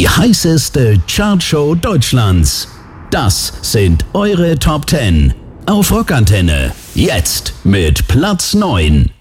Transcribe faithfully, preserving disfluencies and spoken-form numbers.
heißeste Chartshow Deutschlands. Das sind eure Top zehn auf Rockantenne. Jetzt mit Platz neun.